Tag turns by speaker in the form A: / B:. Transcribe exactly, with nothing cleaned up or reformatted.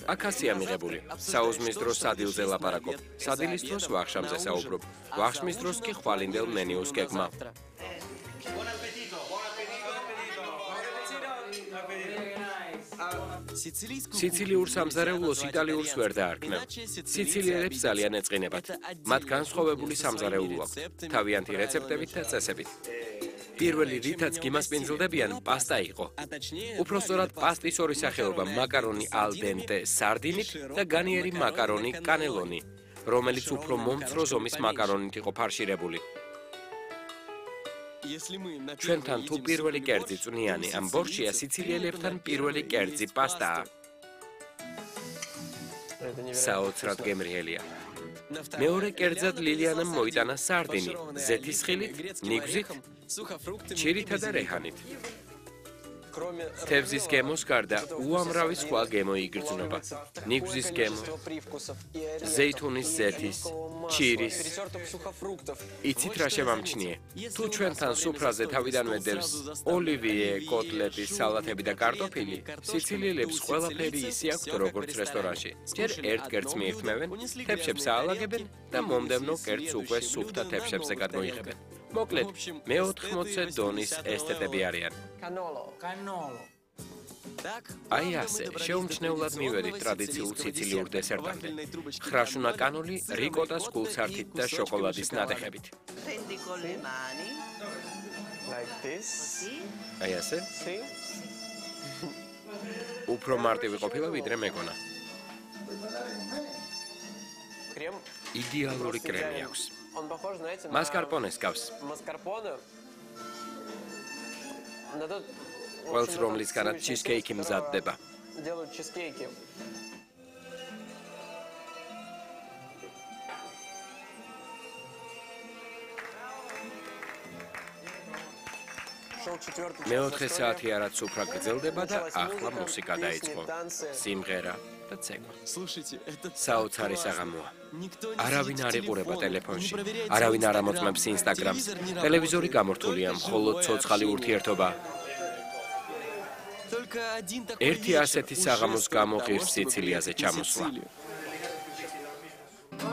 A: აქასია მიღებული. საუზმის დროს სადილზე ლაპარაკობ. სადილის დროს ვახშამზე საუბრობ. ვახშმის დროს კი ხვალინდელ მენიუს გეგმა. სიცილიურ სამზარეულოს იტალიურს ვერ დაარქმევ. სიცილიელებს ძალიან ეწყინებათ. მათ განსხვავებული სამზარეულო აქვთ, თავიანთი რეცეპტებით და წესებით. პირველი რითაც გიმასპინძლდებიან პასტა იყო. უпростоრად პასტის ორი სახეობა, მაკარონი ალ დენტე სარდინით და განიერი მაკარონი კანელონი, რომელიც უფრო მომცრო ზომის მაკარონით იყო ფარშირებული. ჩვენთან თუ პირველი კერძი წვნიანი ამ ბორშია, სიცილიელებთან პირველი კერძი პასტაა. საოცრად გემრიელია. მეორე კერძად ლილიანამ მოიტანა სარდინი, ზეთის ხილით, ნიგვზით, ჩირითა და რეჰანით. თევზის გემოს გარდა უამრავი სხვა გემო იგრძნობა. ნიგვზის გემო, ზეითუნის ზეთის, ჩირის. იცით რა შევამჩნიე? თუ ჩვენთან სუფრაზე თავიდანვე დევს ოლივიე, კოტლეტი, სალათები და კარტოფილი, სიცილიელებს ყველაფერი ისე აქვთ, როგორც რესტორანში. ჯერ ერთ კერძს მიირთმევენ, თევზებს აალაგებენ და მომდევნო კერძს უკვე სუფთა თევზებზე გადმოიღებენ. მოკლედ, მეოთხმოცე დონის ესთეტები არიან. აი ასე, შეუმჩნევლად მივედით ტრადიციულ სიცილიურ დესერტამდე. ხრაშუნა კანოლი, რიკოტას გულსართით და შოკოლადის ნატეხებით. აი ასე? უფრო მარტივი ყოფილა ვიდრე მეგონა. იდეალური კრემი აქვს. მასკარპონეს გავს. ყველს რომლისგანაც ჩიზკეიკი მზადდება. მეოთხე საათია რაც სუფრა გრძელდება და ახლა მუსიკა დაიწყო. სიმღერა და ცეკვა. საოცარი საღამოა. არავინ არ იყურება ტელეფონში. არავინ არ ამოწმებს ინსტაგრამს. ტელევიზორი გამორთულია, მხოლოდ ცოცხალი ურთიერთობა. ერთი ასეთი საღამოს გამო ღირს სიცილიაზე ჩამოსვლა.